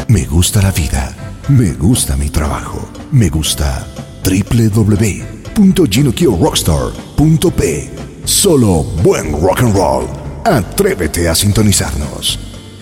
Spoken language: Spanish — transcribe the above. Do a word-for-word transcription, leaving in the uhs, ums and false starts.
Me gusta la vida. Me gusta mi trabajo. Me gusta doble u doble u doble u punto gino kio rockstar punto p. Solo buen rock and roll. Atrévete a sintonizarnos.